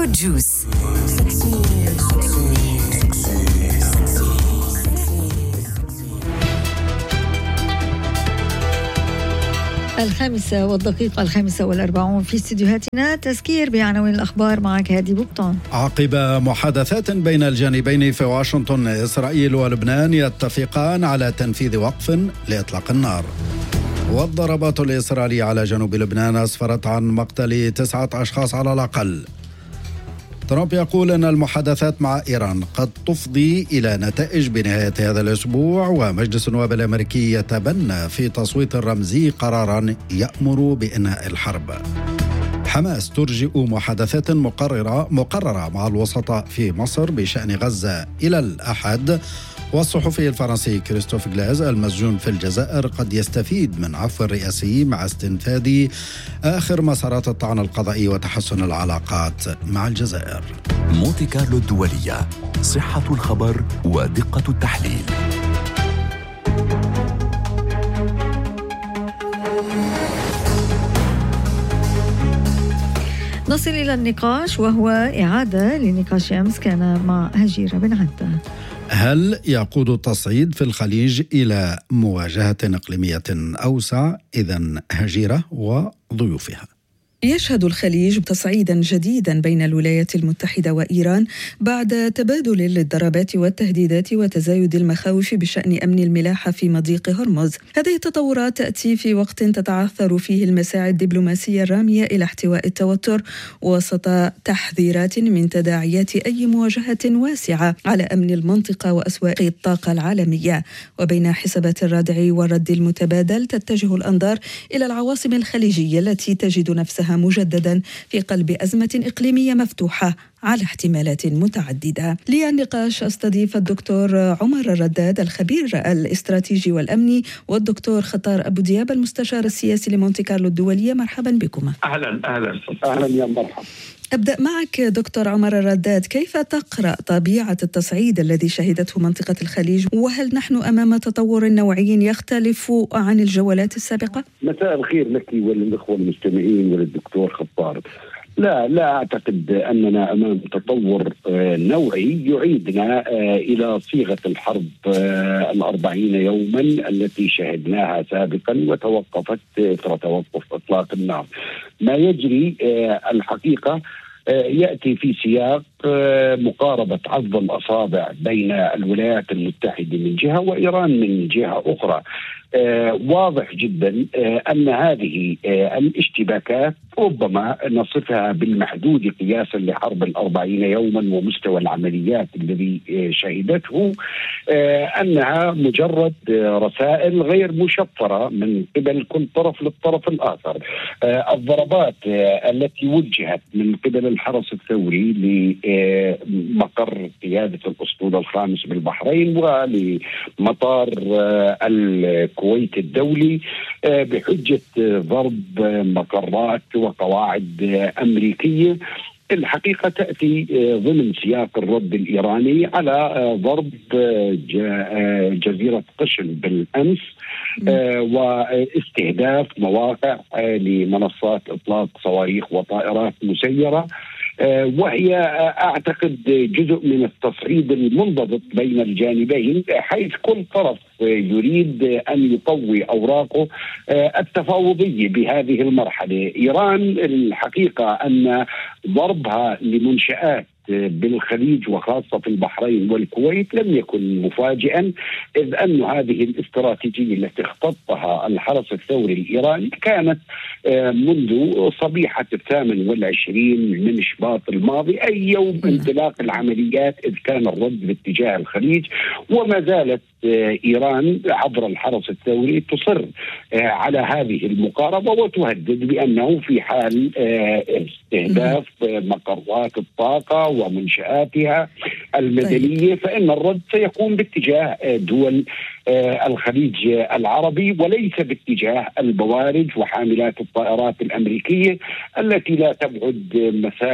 فروت جوس. الخامسة والدقيقة 45 في استديوهاتنا تذكير بعناوين الأخبار. معك هادي بوبطان. عقب محادثات بين الجانبين في واشنطن، إسرائيل ولبنان يتفقان على تنفيذ وقف لإطلاق النار. والضربات الإسرائيلية على جنوب لبنان أسفرت عن مقتل 9 أشخاص على الأقل. ترامب يقول أن المحادثات مع إيران قد تفضي إلى نتائج بنهاية هذا الأسبوع، ومجلس النواب الأمريكي يتبنى في تصويت رمزي قرارا يأمر بإنهاء الحرب. حماس ترجئ محادثات مقررة مع الوسطاء في مصر بشأن غزة إلى الأحد. والصحفي الفرنسي كريستوف غلاز المسجون في الجزائر قد يستفيد من عفو الرئاسي مع استنفاذ آخر مسارات الطعن القضائي وتحسن العلاقات مع الجزائر. مونتي كارلو الدولية، صحة الخبر ودقة التحليل. نصل إلى النقاش، وهو إعادة لنقاش أمس كان مع هجيرة بن عدة. هل يقود التصعيد في الخليج إلى مواجهة إقليمية أوسع؟ إذن هجيرة وضيوفها. يشهد الخليج تصعيدا جديدا بين الولايات المتحدة وإيران بعد تبادل للضربات والتهديدات وتزايد المخاوف بشأن أمن الملاحة في مضيق هرمز. هذه التطورات تأتي في وقت تتعثر فيه المساعي الدبلوماسية الرامية إلى احتواء التوتر وسط تحذيرات من تداعيات أي مواجهة واسعة على أمن المنطقة وأسواق الطاقة العالمية. وبين حسابات الردع والرد المتبادل تتجه الأنظار إلى العواصم الخليجية التي تجد نفسها مجددا في قلب أزمة إقليمية مفتوحة على احتمالات متعددة. للنقاش استضيف الدكتور عمر الرداد الخبير الاستراتيجي والأمني، والدكتور خطار أبو دياب المستشار السياسي لمونتي كارلو الدولية. مرحبا بكما. أهلا يا مرحبا. أبدأ معك دكتور عمر الرداد، كيف تقرأ طبيعة التصعيد الذي شهدته منطقة الخليج، وهل نحن أمام تطور نوعي يختلف عن الجولات السابقة؟ مساء الخير لك وللإخوة المستمعين وللدكتور خطار. لا أعتقد أننا أمام تطور نوعي يعيدنا إلى صيغة الحرب 40 يوما التي شهدناها سابقا وتوقفت إثر توقف إطلاق النار. ما يجري الحقيقة يأتي في سياق مقاربة عض الأصابع بين الولايات المتحدة من جهة وإيران من جهة أخرى. واضح جدا أن هذه الاشتباكات ربما نصفها بالمحدود قياسا لحرب 40 يوما ومستوى العمليات الذي شهدته، أنها مجرد رسائل غير مشفرة من قبل كل طرف للطرف الآخر. الضربات التي وجهت من قبل الحرس الثوري لمقر قيادة الأسطول الخامس بالبحرين ولمطار الكويت الدولي بحجة ضرب مقرات وقواعد أمريكية، الحقيقة تأتي ضمن سياق الرد الإيراني على ضرب جزيرة قشم بالأمس واستهداف مواقع لمنصات إطلاق صواريخ وطائرات مسيرة، وهي أعتقد جزء من التصعيد المنضبط بين الجانبين، حيث كل طرف يريد أن يقوي أوراقه التفاوضية بهذه المرحلة. إيران الحقيقة أن ضربها لمنشآت بالخليج وخاصة في البحرين والكويت لم يكن مفاجئا، إذ أن هذه الاستراتيجية التي اختطها الحرس الثوري الإيراني كانت منذ صبيحة 28 من شباط الماضي، أي يوم انطلاق العمليات، إذ كان الرد باتجاه الخليج. وما زالت إيران عبر الحرس الثوري تصر على هذه المقاربة وتهدد بأنه في حال استهداف مقرات الطاقة ومنشآتها المدنية فإن الرد سيكون باتجاه دول الخليج العربي، وليس باتجاه البوارج وحاملات الطائرات الأمريكية التي لا تبعد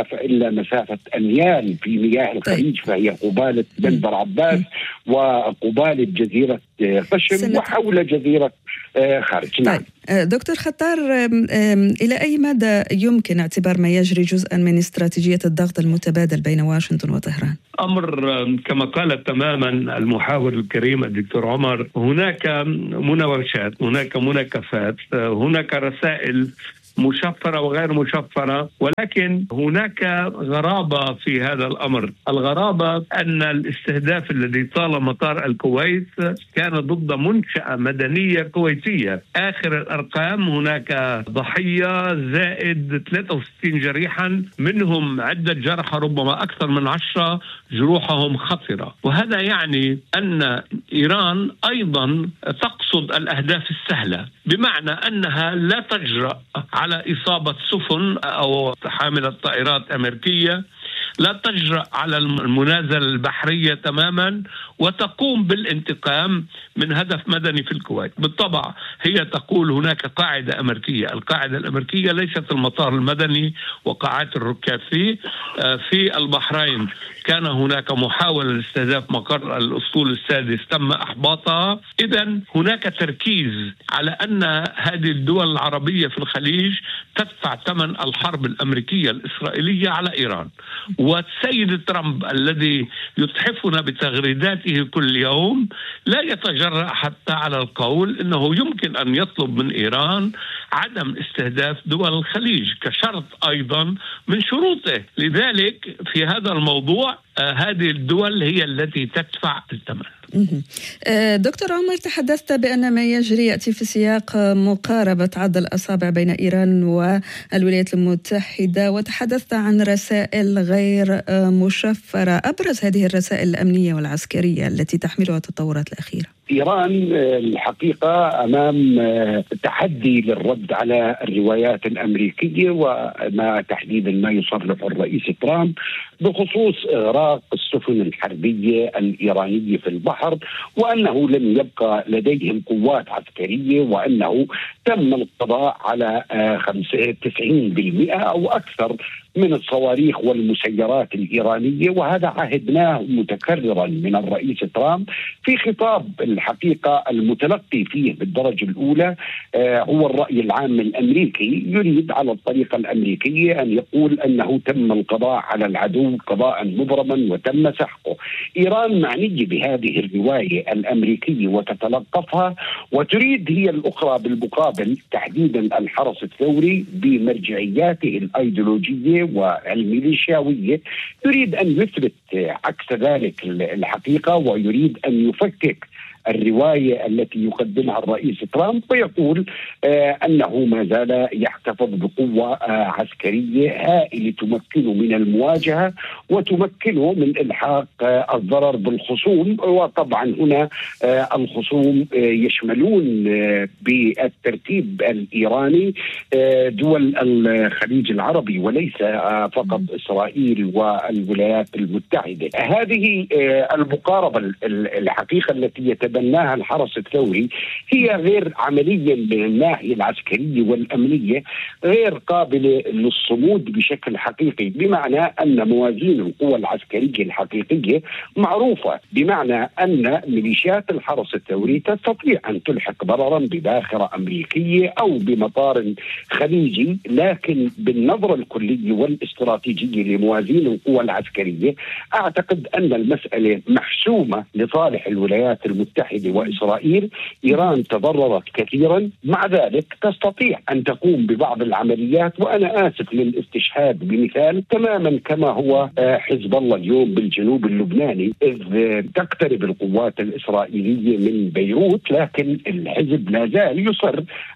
مسافة أميال في مياه الخليج، فهي قبالة بندر عباس وقبالة جزيرة قشم وحول جزيرة خارج. نعم. دكتور خطار، إلى أي مدى يمكن اعتبار ما يجري جزءا من استراتيجية الضغط المتبادل بين واشنطن وطهران؟ أمر كما قال تماما المحاور الكريم الدكتور عمر، هناك مناوشات، هناك مناكفات، هناك رسائل مشفرة وغير مشفرة، ولكن هناك غرابة في هذا الأمر. الغرابة أن الاستهداف الذي طال مطار الكويت كان ضد منشأة مدنية كويتية. آخر الأرقام هناك ضحية زائد 63 جريحا، منهم عدة جرحى ربما أكثر من 10 جروحهم خطرة. وهذا يعني أن إيران أيضا تقصد الأهداف السهلة، بمعنى أنها لا تجرأ على إصابة سفن أو حاملة طائرات أمريكية، لا تجرأ على المنازل البحرية تماما، وتقوم بالانتقام من هدف مدني في الكويت. بالطبع هي تقول هناك قاعدة أمريكية، القاعدة الأمريكية ليست المطار المدني وقاعات الركاب فيه. في البحرين كان هناك محاولة لاستهداف مقر الأسطول السادس تم إحباطها. إذن هناك تركيز على أن هذه الدول العربية في الخليج تدفع ثمن الحرب الأمريكية الإسرائيلية على إيران. والسيد ترامب الذي يتحفنا بتغريداته كل يوم لا يتجرأ حتى على القول إنه يمكن أن يطلب من إيران عدم استهداف دول الخليج كشرط أيضا من شروطه. لذلك في هذا الموضوع هذه الدول هي التي تدفع الثمن. دكتور عمر، تحدثت بأن ما يجري يأتي في سياق مقاربة عض الأصابع بين إيران والولايات المتحدة، وتحدثت عن رسائل غير مشفرة. أبرز هذه الرسائل الأمنية والعسكرية التي تحملها التطورات الأخيرة؟ إيران الحقيقة أمام تحدي للرد على الروايات الأمريكية وما تحديدا ما يصرح الرئيس ترامب بخصوص إغراق السفن الحربية الإيرانية في البحر، وأنه لم يبقى لديهم قوات عسكرية، وأنه تم القضاء على 95% أو أكثر من الصواريخ والمسيرات الإيرانية. وهذا عهدناه متكررا من الرئيس ترامب في خطاب الحقيقة المتلقي فيه بالدرجة الأولى هو الرأي العام الأمريكي، يريد على الطريقة الأمريكية أن يقول أنه تم القضاء على العدو قضاء مبرما وتم سحقه. إيران معنية بهذه الرواية الأمريكية وتتلقفها، وتريد هي الأخرى بالمقابل تحديدا الحرس الثوري بمرجعياته الأيديولوجية والميليشياوية يريد أن يثبت عكس ذلك الحقيقة، ويريد أن يفكك الرواية التي يقدمها الرئيس ترامب، ويقول أنه ما زال يحتفظ بقوة عسكرية هائلة تمكنه من المواجهة وتمكنه من إلحاق الضرر بالخصوم. وطبعا هنا الخصوم يشملون بالترتيب الإيراني دول الخليج العربي وليس فقط إسرائيل والولايات المتحدة. هذه المقاربة الحقيقة التي يتبناها الحرس الثوري هي غير عملية من الناحية العسكرية والأمنية، غير قابلة للصمود بشكل حقيقي، بمعنى أن موازين القوى العسكرية الحقيقية معروفة، بمعنى أن ميليشيات الحرس الثوري تستطيع أن تلحق ضررا بباخرة أمريكية أو بمطار خليجي، لكن بالنظرة الكلية والاستراتيجية لموازين القوى العسكرية أعتقد أن المسألة محسومة لصالح الولايات المتحدة وإسرائيل. إيران تضررت كثيرا، مع ذلك تستطيع أن تقوم ببعض العمليات، وأنا آسف للاستشهاد بمثال تماما كما هو حزب الله اليوم بالجنوب اللبناني، إذ تقترب القوات الإسرائيلية من بيروت، لكن الحزب لا زال يصر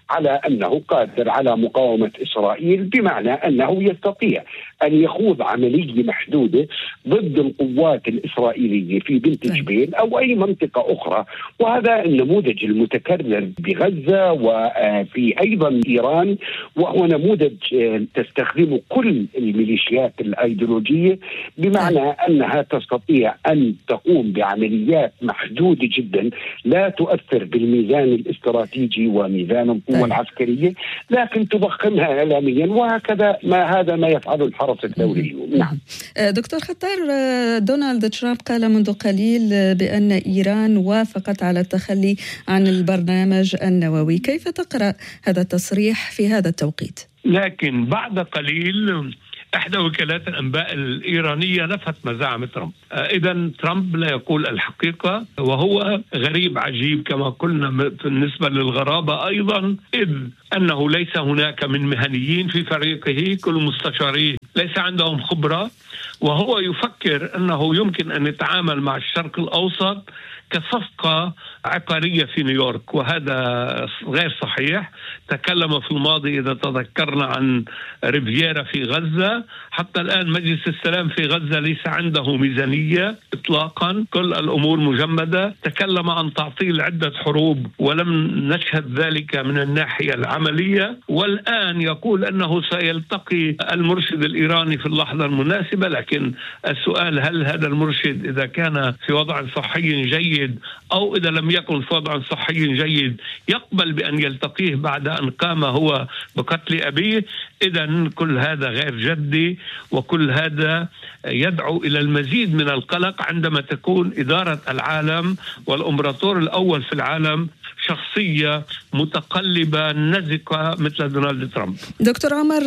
على أنه قادر على مقاومة إسرائيل، بمعنى أنه يستطيع أن يخوض عملية محدودة ضد القوات الإسرائيلية في بنت جبيل أو أي منطقة أخرى. وهذا النموذج المتكرر بغزة وفي أيضا إيران، وهو نموذج تستخدمه كل الميليشيات الأيديولوجية، بمعنى أنها تستطيع أن تقوم بعمليات محدودة جدا لا تؤثر بالميزان الاستراتيجي وميزان القوة العسكرية، لكن تضخمها إعلاميا، وهكذا هذا ما يفعله الحرس الدولي. نعم. دكتور خطار، دونالد ترامب قال منذ قليل بأن إيران وافقت على التخلي عن البرنامج النووي، كيف تقرأ هذا التصريح في هذا التوقيت؟ لكن بعد قليل إحدى وكالات الأنباء الإيرانية نفت مزاعم ترامب. إذن ترامب لا يقول الحقيقة، وهو غريب عجيب كما قلنا بالنسبة للغرابة أيضا، إذ أنه ليس هناك من مهنيين في فريقه، كل مستشاريه ليس عندهم خبرة، وهو يفكر أنه يمكن أن يتعامل مع الشرق الأوسط كصفقة عقارية في نيويورك، وهذا غير صحيح. تكلم في الماضي إذا تذكرنا عن ريفييرا في غزة، حتى الآن مجلس السلام في غزة ليس عنده ميزانية إطلاقا، كل الأمور مجمدة. تكلم عن تعطيل عدة حروب ولم نشهد ذلك من الناحية العملية، والآن يقول أنه سيلتقي المرشد الإيراني في اللحظة المناسبة. لكن السؤال، هل هذا المرشد إذا كان في وضع صحي جيد أو إذا لم يكن في وضع صحي جيد يقبل بأن يلتقيه بعد أن قام هو بقتل أبيه؟ إذن كل هذا غير جدي، وكل هذا يدعو إلى المزيد من القلق عندما تكون إدارة العالم والإمبراطور الأول في العالم شخصية متقلبة نزقة مثل دونالد ترامب. دكتور عمر،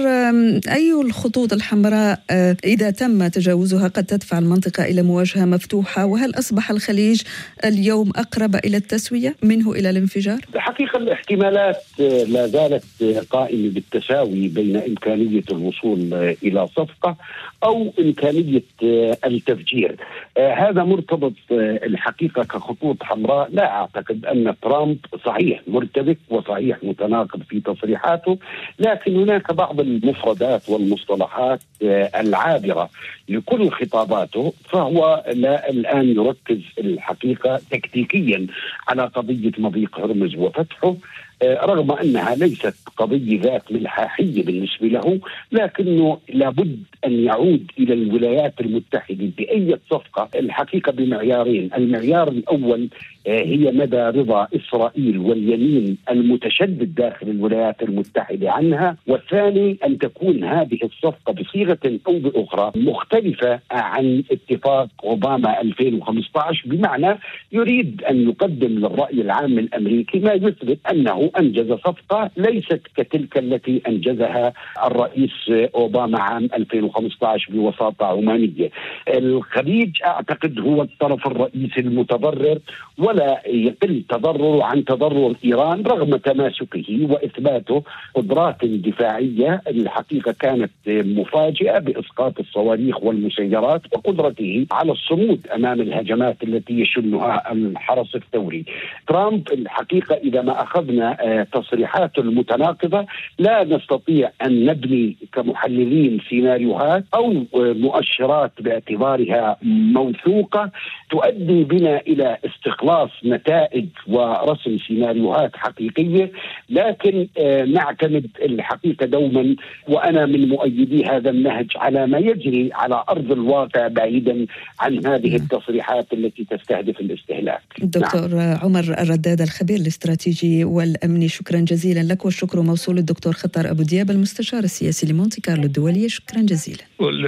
أي الخطوط الحمراء إذا تم تجاوزها قد تدفع المنطقة إلى مواجهة مفتوحة؟ وهل أصبح الخليج اليوم أقرب إلى التسوية منه إلى الانفجار؟ حقيقة الاحتمالات لا زالت قائمة بالتساوي بين إمكانية الوصول إلى صفقة أو إمكانية التفجير. هذا مرتبط الحقيقة كخطوط حمراء. لا أعتقد أن ترامب صحيح مرتبك وصحيح متناقض في تصريحاته، لكن هناك بعض المفردات والمصطلحات العابرة لكل خطاباته. فهو لا الآن يركز الحقيقة تكتيكيا على قضية مضيق هرمز وفتحه، رغم أنها ليست قضية ذات ملحاحية بالنسبة له، لكنه لابد أن يعود إلى الولايات المتحدة بأي صفقة الحقيقة بمعيارين. المعيار الأول هي مدى رضا إسرائيل واليمين المتشدد داخل الولايات المتحدة عنها، والثاني أن تكون هذه الصفقة بصيغة أو بأخرى مختلفة عن اتفاق أوباما 2015، بمعنى يريد أن يقدم للرأي العام الأمريكي ما يثبت أنه أنجز صفقة ليست كتلك التي أنجزها الرئيس أوباما عام 2015 بوساطة عمانية. الخليج أعتقد هو الطرف الرئيسي المتضرر، ولا يقل تضرره عن تضرر إيران رغم تماسكه وإثباته قدرات دفاعية الحقيقة كانت مفاجئة بإسقاط الصواريخ والمسيرات، وقدرته على الصمود أمام الهجمات التي يشنها الحرس الثوري. ترامب الحقيقة إذا ما أخذنا تصريحاته المتناقضة لا نستطيع أن نبني كمحللين سيناريوهات أو مؤشرات باعتبارها موثوقة تؤدي بنا إلى استخلاص نتائج ورسم سيناريوهات حقيقية، لكن نعتمد الحقيقة دوما، وأنا من مؤيدي هذا النهج، على ما يجري على أرض الواقع بعيدا عن هذه التصريحات التي تستهدف الاستهلاك. دكتور عمر الرداد، الخبير الاستراتيجي والأمني، شكرا جزيلا لك. والشكر موصول الدكتور خطر أبو دياب، المستشار السياسي لمونتي كارلو الدولية، شكرا جزيلا.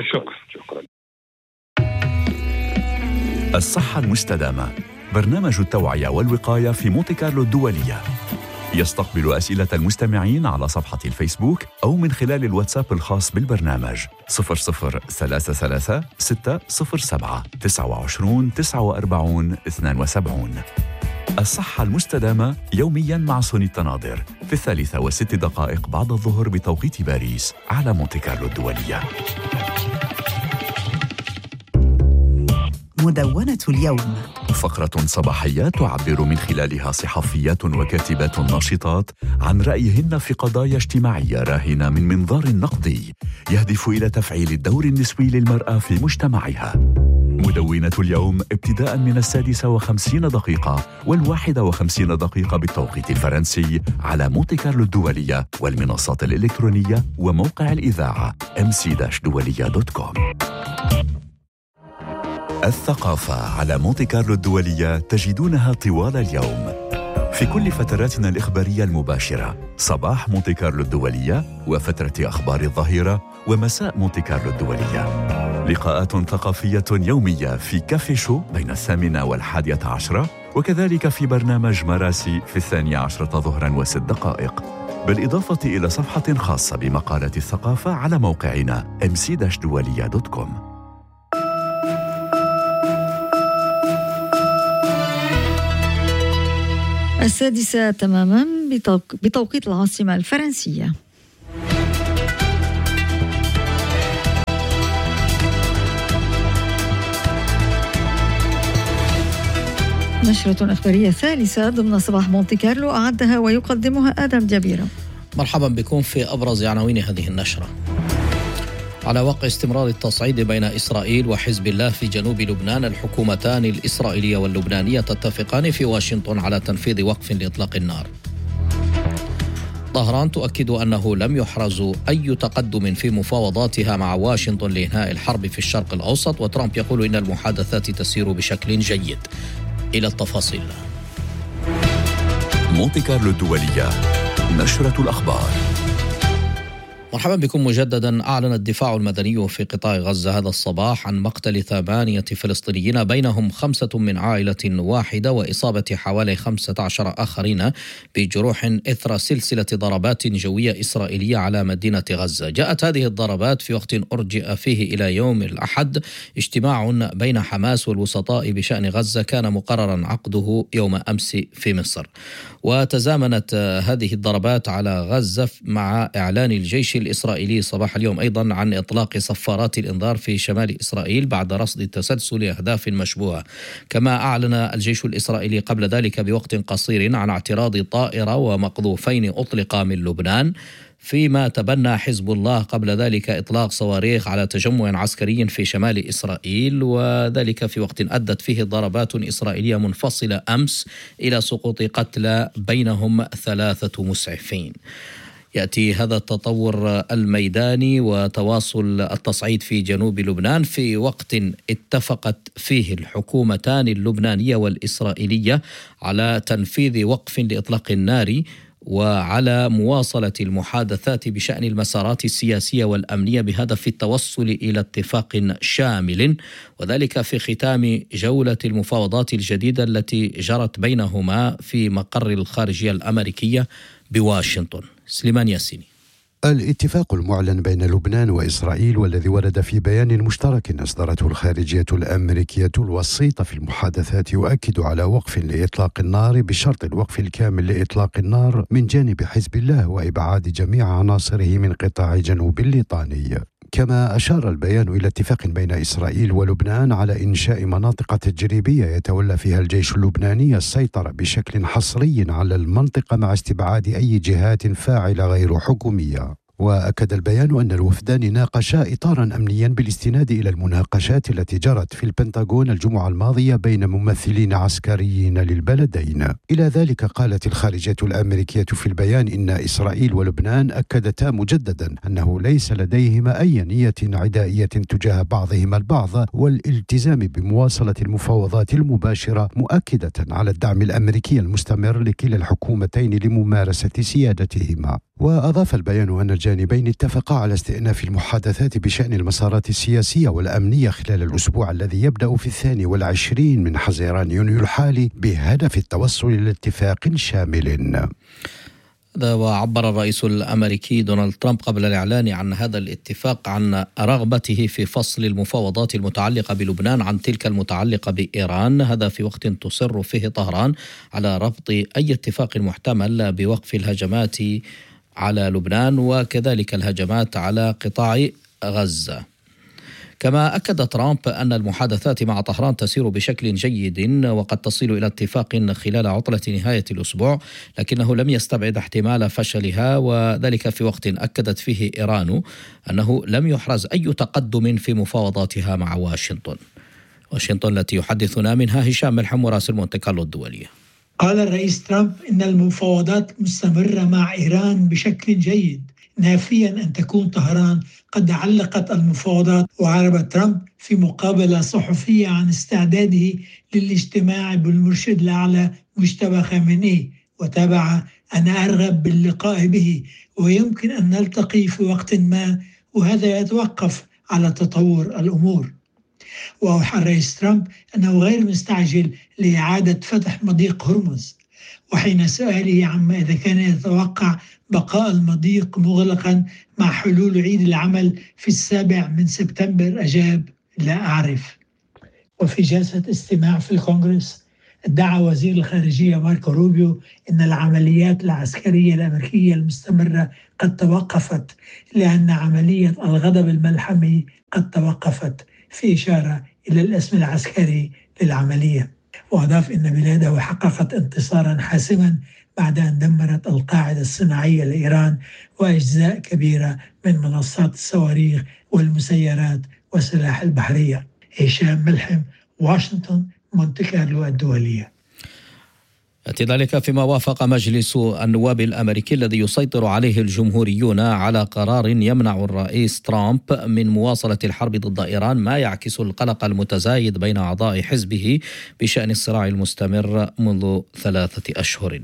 شكرا. الصحة المستدامة، برنامج التوعية والوقاية في مونتي كارلو الدولية، يستقبل أسئلة المستمعين على صفحة الفيسبوك أو من خلال الواتساب الخاص بالبرنامج 0033 607 29 49 72. الصحة المستدامة يوميا مع سوني التناظر في 3:06 بعد الظهر بتوقيت باريس على مونتي كارلو الدولية. مدونة اليوم. فقرة صباحية تعبر من خلالها صحفيات وكاتبات ناشطات عن رأيهن في قضايا اجتماعية راهنة من منظار نقدي يهدف إلى تفعيل الدور النسوي للمرأة في مجتمعها. مدونة اليوم ابتداء من 56 و51 دقيقة بالتوقيت الفرنسي على مونتي كارلو الدولية والمنصات الإلكترونية وموقع الإذاعة mc-dualiya.com. الثقافة على مونتي كارلو الدولية تجدونها طوال اليوم في كل فتراتنا الإخبارية المباشرة، صباح مونتي كارلو الدولية وفترة أخبار الظهيرة ومساء مونتي كارلو الدولية. لقاءات ثقافية يومية في كافي شو بين 8 و11، وكذلك في برنامج مراسي في 12 ظهرا و6 دقائق، بالإضافة إلى صفحة خاصة بمقالة الثقافة على موقعنا mc-dualiya.com. السادسة تماما بتوقيت العاصمة الفرنسية. نشرة إخبارية ثالثة ضمن صباح مونتي كارلو أعدها ويقدمها آدم جبيرة. مرحبا بكم في أبرز عناوين هذه النشرة. على وقع استمرار التصعيد بين إسرائيل وحزب الله في جنوب لبنان، الحكومتان الإسرائيلية واللبنانية تتفقان في واشنطن على تنفيذ وقف لإطلاق النار. طهران تؤكد أنه لم يحرز أي تقدم في مفاوضاتها مع واشنطن لإنهاء الحرب في الشرق الأوسط، وترامب يقول إن المحادثات تسير بشكل جيد. إلى التفاصيل. مونتي كارلو الدولية، نشرة الأخبار. مرحبا بكم مجددا. أعلن الدفاع المدني في قطاع غزة هذا الصباح عن مقتل 8 فلسطينيين، بينهم 5 من عائلة واحدة، وإصابة حوالي 15 آخرين بجروح إثر سلسلة ضربات جوية إسرائيلية على مدينة غزة. جاءت هذه الضربات في وقت أرجئ فيه إلى يوم الأحد اجتماع بين حماس والوسطاء بشأن غزة كان مقررا عقده يوم أمس في مصر. وتزامنت هذه الضربات على غزة مع إعلان الجيش الإسرائيلي صباح اليوم أيضا عن إطلاق صفارات الإنذار في شمال إسرائيل بعد رصد تسلسل أهداف مشبوهة. كما أعلن الجيش الإسرائيلي قبل ذلك بوقت قصير عن اعتراض طائرة ومقذوفين أطلقا من لبنان، فيما تبنى حزب الله قبل ذلك إطلاق صواريخ على تجمع عسكري في شمال إسرائيل، وذلك في وقت أدت فيه ضربات إسرائيلية منفصلة أمس إلى سقوط قتلى بينهم 3 مسعفين. يأتي هذا التطور الميداني وتواصل التصعيد في جنوب لبنان في وقت اتفقت فيه الحكومتان اللبنانية والإسرائيلية على تنفيذ وقف لإطلاق النار وعلى مواصلة المحادثات بشأن المسارات السياسية والأمنية بهدف التوصل إلى اتفاق شامل، وذلك في ختام جولة المفاوضات الجديدة التي جرت بينهما في مقر الخارجية الأمريكية بواشنطن. سليمان ياسيني. الاتفاق المعلن بين لبنان وإسرائيل والذي ورد في بيان مشترك أصدرته الخارجية الأمريكية الوسيطة في المحادثات يؤكد على وقف لإطلاق النار بشرط الوقف الكامل لإطلاق النار من جانب حزب الله وإبعاد جميع عناصره من قطاع جنوب الليطاني. كما أشار البيان إلى اتفاق بين إسرائيل ولبنان على إنشاء مناطق تجريبية يتولى فيها الجيش اللبناني السيطرة بشكل حصري على المنطقة مع استبعاد أي جهات فاعلة غير حكومية. وأكد البيان أن الوفدان ناقشا إطارا أمنيا بالاستناد إلى المناقشات التي جرت في البنتاغون الجمعة الماضية بين ممثلين عسكريين للبلدين. إلى ذلك قالت الخارجية الأمريكية في البيان إن إسرائيل ولبنان أكدتا مجددا أنه ليس لديهما أي نية عدائية تجاه بعضهما البعض، والالتزام بمواصلة المفاوضات المباشرة، مؤكدة على الدعم الأمريكي المستمر لكلا الحكومتين لممارسة سيادتهما. وأضاف البيان أن الجانبين اتفقا على استئناف المحادثات بشأن المسارات السياسية والأمنية خلال الأسبوع الذي يبدأ في 22 من حزيران يونيو الحالي بهدف التوصل إلى اتفاق شامل. وعبر الرئيس الأمريكي دونالد ترامب قبل الإعلان عن هذا الاتفاق عن رغبته في فصل المفاوضات المتعلقة بلبنان عن تلك المتعلقة بإيران، هذا في وقت تصر فيه طهران على ربط أي اتفاق محتمل بوقف الهجمات على لبنان وكذلك الهجمات على قطاع غزة. كما أكد ترامب أن المحادثات مع طهران تسير بشكل جيد وقد تصل إلى اتفاق خلال عطلة نهاية الأسبوع، لكنه لم يستبعد احتمال فشلها، وذلك في وقت أكدت فيه إيران أنه لم يحرز أي تقدم في مفاوضاتها مع واشنطن التي يحدثنا منها هشام ملحم مراسل مونتي كارلو الدولية. قال الرئيس ترامب إن المفاوضات مستمرة مع إيران بشكل جيد، نافيا أن تكون طهران قد علقت المفاوضات. وعرب ترامب في مقابلة صحفية عن استعداده للاجتماع بالمرشد الأعلى مجتبى خامنئي، وتابع: أنا أرغب باللقاء به ويمكن أن نلتقي في وقت ما، وهذا يتوقف على تطور الأمور. وأوحى الرئيس ترامب أنه غير مستعجل لإعادة فتح مضيق هرمز، وحين سؤاله عما إذا كان يتوقع بقاء المضيق مغلقا مع حلول عيد العمل في 7 سبتمبر أجاب: لا أعرف. وفي جلسة استماع في الكونغرس ادعى وزير الخارجية ماركو روبيو أن العمليات العسكرية الأمريكية المستمرة قد توقفت، لأن عملية الغضب الملحمي قد توقفت، في إشارة إلى الاسم العسكري للعملية. وأضاف أن بلاده حققت انتصارا حاسما بعد أن دمرت القاعدة الصناعية لإيران وأجزاء كبيرة من منصات الصواريخ والمسيرات والسلاح البحرية. هشام ملحم، واشنطن، مونتي كارلو الدولية. يأتي ذلك فيما وافق مجلس النواب الأمريكي الذي يسيطر عليه الجمهوريون على قرار يمنع الرئيس ترامب من مواصلة الحرب ضد إيران، ما يعكس القلق المتزايد بين أعضاء حزبه بشأن الصراع المستمر منذ 3 أشهر.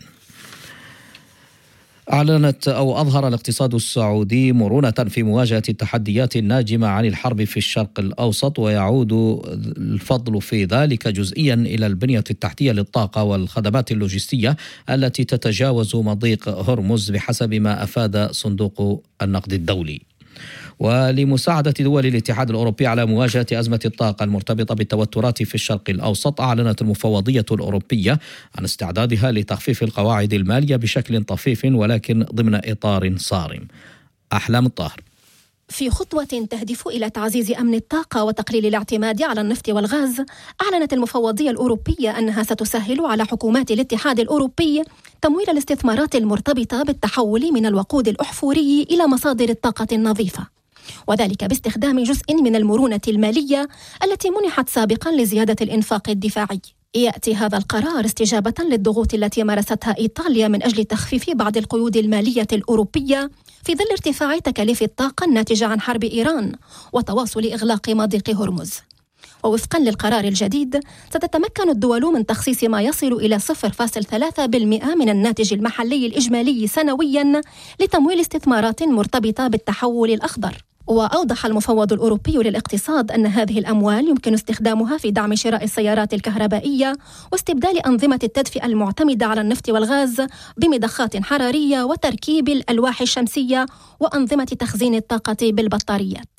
أظهر الاقتصاد السعودي مرونة في مواجهة التحديات الناجمة عن الحرب في الشرق الأوسط، ويعود الفضل في ذلك جزئيا إلى البنية التحتية للطاقة والخدمات اللوجستية التي تتجاوز مضيق هرمز بحسب ما أفاد صندوق النقد الدولي. ولمساعدة دول الاتحاد الأوروبي على مواجهة أزمة الطاقة المرتبطة بالتوترات في الشرق الأوسط، أعلنت المفوضية الأوروبية عن استعدادها لتخفيف القواعد المالية بشكل طفيف ولكن ضمن إطار صارم. أحلام الطاهر. في خطوة تهدف إلى تعزيز أمن الطاقة وتقليل الاعتماد على النفط والغاز، أعلنت المفوضية الأوروبية أنها ستسهل على حكومات الاتحاد الأوروبي تمويل الاستثمارات المرتبطة بالتحول من الوقود الأحفوري إلى مصادر الطاقة النظيفة، وذلك باستخدام جزء من المرونة المالية التي منحت سابقا لزيادة الإنفاق الدفاعي. يأتي هذا القرار استجابة للضغوط التي مارستها إيطاليا من أجل تخفيف بعض القيود المالية الأوروبية في ظل ارتفاع تكاليف الطاقة الناتجة عن حرب إيران وتواصل إغلاق مضيق هرمز. ووفقا للقرار الجديد ستتمكن الدول من تخصيص ما يصل إلى 0.3% من الناتج المحلي الإجمالي سنويا لتمويل استثمارات مرتبطة بالتحول الأخضر. وأوضح المفوض الأوروبي للاقتصاد أن هذه الأموال يمكن استخدامها في دعم شراء السيارات الكهربائية واستبدال أنظمة التدفئة المعتمدة على النفط والغاز بمضخات حرارية وتركيب الألواح الشمسية وأنظمة تخزين الطاقة بالبطاريات.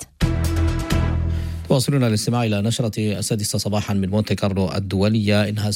واصلنا الاستماع إلى نشرة 6 صباحا من مونتي كارلو الدولية، إنها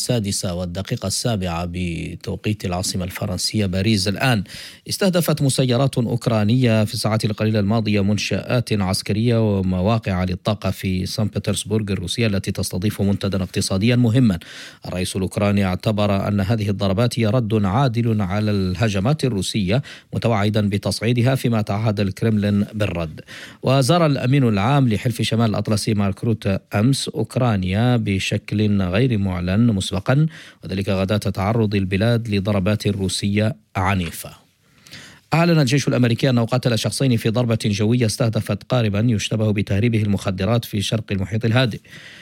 6:07 بتوقيت العاصمة الفرنسية باريس. الآن استهدفت مسيرات أوكرانية في الساعات القليلة الماضية منشآت عسكرية ومواقع للطاقة في سان بطرسبورغ الروسية التي تستضيف منتدى اقتصاديا مهما. الرئيس الأوكراني اعتبر أن هذه الضربات هي رد عادل على الهجمات الروسية، متوعدا بتصعيدها فيما تعهد الكرملين بالرد. وزار الأمين العام لحلف شمال الأطلسي مارك روتا أمس أوكرانيا بشكل غير معلن مسبقا، وذلك غداة تعرض البلاد لضربات روسية عنيفة. أعلن الجيش الأمريكي أنه قتل شخصين في ضربة جوية استهدفت قاربا يشتبه بتهريبه المخدرات في شرق المحيط الهادئ.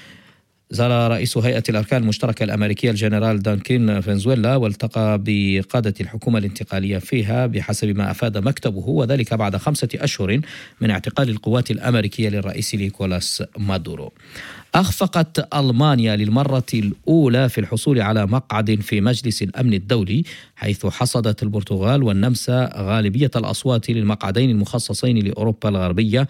زار رئيس هيئة الأركان المشتركة الأمريكية الجنرال دانكين فنزويلا والتقى بقادة الحكومة الانتقالية فيها بحسب ما أفاد مكتبه، وذلك بعد 5 أشهر من اعتقال القوات الأمريكية للرئيس نيكولاس مادورو. أخفقت ألمانيا للمرة الأولى في الحصول على مقعد في مجلس الأمن الدولي، حيث حصدت البرتغال والنمسا غالبية الأصوات للمقعدين المخصصين لأوروبا الغربية،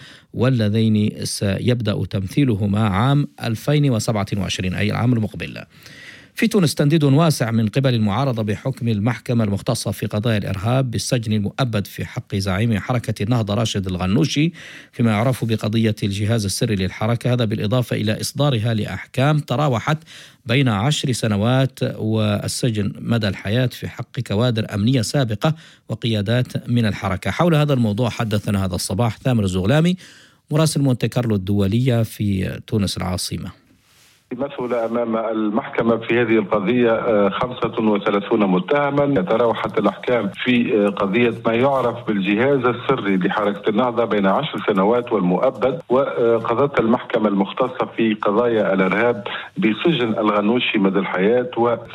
واللذين سيبدأ تمثيلهما عام 2027 أي العام المقبل. في تونس تنديد واسع من قبل المعارضة بحكم المحكمة المختصة في قضايا الإرهاب بالسجن المؤبد في حق زعيم حركة النهضة راشد الغنوشي فيما يعرف بقضية الجهاز السري للحركة، هذا بالإضافة إلى إصدارها لأحكام تراوحت بين 10 سنوات والسجن مدى الحياة في حق كوادر أمنية سابقة وقيادات من الحركة. حول هذا الموضوع حدثنا هذا الصباح ثامر الزغلامي مراسل مونتي كارلو الدولية في تونس العاصمة. مسؤولة أمام المحكمة في هذه القضية 35 متهما. تراوحت الأحكام في قضية ما يعرف بالجهاز السري لحركة النهضة بين 10 سنوات والمؤبد، وقضت المحكمة المختصة في قضايا الإرهاب بسجن الغنوشي مدى الحياة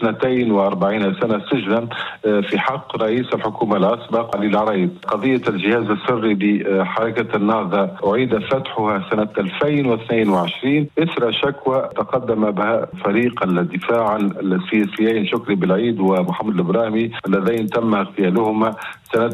و42 سنة سجنا في حق رئيس الحكومة الأسبق علي العريض. قضية الجهاز السري لحركة النهضة أعيد فتحها سنة 2022 إثر شكوى تقدم بها فريق الدفاع عن السياسيين شكري بالعيد ومحمد البراهمي اللذين تم اغتيالهما سنة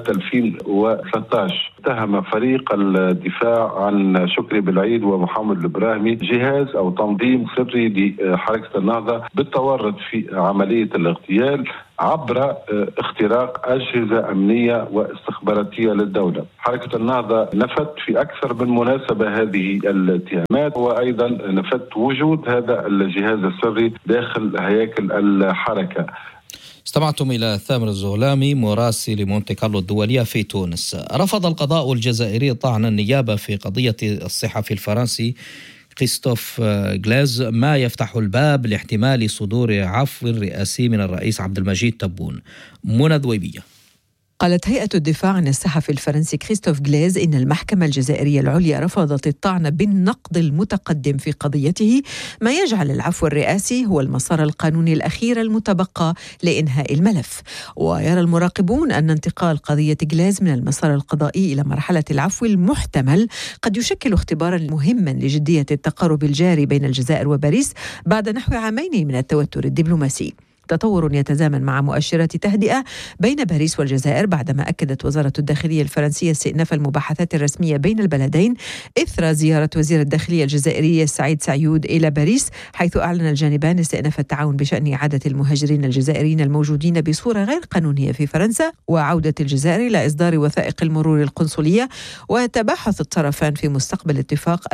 2013. اتهم فريق الدفاع عن شكري بالعيد ومحمد البراهمي جهاز أو تنظيم سري لحركة النهضة بالتورط في عملية الاغتيال عبر اختراق أجهزة أمنية واستخباراتية للدولة. حركة النهضة نفت في أكثر من مناسبة هذه الاتهامات، وأيضا نفت وجود هذا الجهاز السري داخل هياكل الحركة. استمعتم إلى ثامر الزغلامي مراسل مونتي كارلو الدولية في تونس. رفض القضاء الجزائري طعن النيابة في قضية الصحفي الفرنسي كريستوف غليز ما يفتح الباب لاحتمال صدور عفو رئاسي من الرئيس عبد المجيد تبون. منى ذويبية. قالت هيئة الدفاع عن الصحفي الفرنسي كريستوف غليز إن المحكمة الجزائرية العليا رفضت الطعن بالنقد المتقدم في قضيته، ما يجعل العفو الرئاسي هو المسار القانوني الأخير المتبقى لإنهاء الملف. ويرى المراقبون أن انتقال قضية غليز من المسار القضائي إلى مرحلة العفو المحتمل قد يشكل اختبارا مهما لجدية التقارب الجاري بين الجزائر وباريس بعد نحو عامين من التوتر الدبلوماسي. تطور يتزامن مع مؤشرات تهدئة بين باريس والجزائر بعدما أكدت وزارة الداخلية الفرنسية استئناف المباحثات الرسمية بين البلدين إثر زيارة وزير الداخلية الجزائري سعيد سعيود إلى باريس، حيث أعلن الجانبان استئناف التعاون بشأن إعادة المهاجرين الجزائريين الموجودين بصورة غير قانونية في فرنسا وعودة الجزائر إلى إصدار وثائق المرور القنصلية. وتباحث الطرفان في مستقبل اتفاق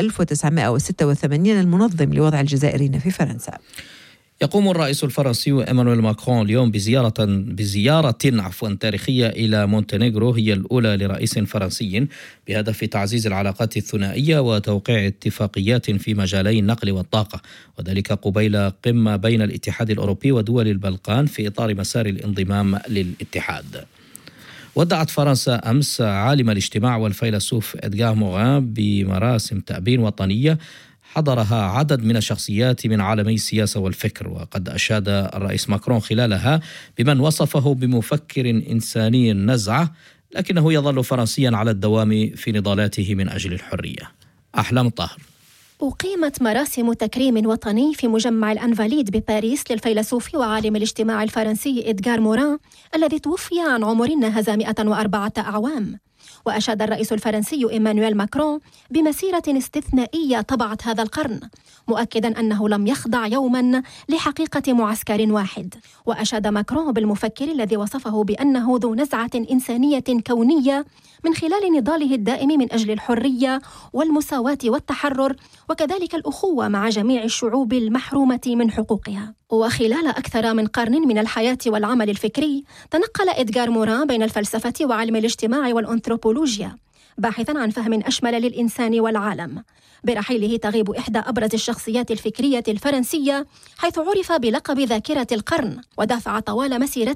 1986 المنظم لوضع الجزائريين في فرنسا. يقوم الرئيس الفرنسي إيمانويل ماكرون اليوم بزيارة تاريخية إلى مونتينيغرو، هي الأولى لرئيس فرنسي، بهدف تعزيز العلاقات الثنائية وتوقيع اتفاقيات في مجالي النقل والطاقة، وذلك قبيل قمة بين الاتحاد الأوروبي ودول البلقان في إطار مسار الانضمام للاتحاد. ودعت فرنسا أمس عالم الاجتماع والفيلسوف إدغار موران بمراسم تأبين وطنية حضرها عدد من الشخصيات من عالمي السياسة والفكر، وقد أشاد الرئيس ماكرون خلالها بمن وصفه بمفكر إنساني نزعة، لكنه يظل فرنسيا على الدوام في نضالاته من أجل الحرية. أحلام طاهر. أقيمت مراسم تكريم وطني في مجمع الأنفاليد بباريس للفيلسوف وعالم الاجتماع الفرنسي إدغار موران الذي توفي عن عمر ناهز 104 أعوام. وأشاد الرئيس الفرنسي إيمانويل ماكرون بمسيرة استثنائية طبعت هذا القرن، مؤكدا أنه لم يخضع يوما لحقيقة معسكر واحد. وأشاد ماكرون بالمفكر الذي وصفه بأنه ذو نزعة إنسانية كونية من خلال نضاله الدائم من أجل الحرية والمساواة والتحرر، وكذلك الأخوة مع جميع الشعوب المحرومة من حقوقها. وخلال أكثر من قرن من الحياة والعمل الفكري، تنقل إدغار موران بين الفلسفة وعلم الاجتماع والأنثروبولوجيا، باحثا عن فهم أشمل للإنسان والعالم. برحيله تغيب إحدى أبرز الشخصيات الفكرية الفرنسية، حيث عرف بلقب ذاكرة القرن، ودافع طوال مسيرته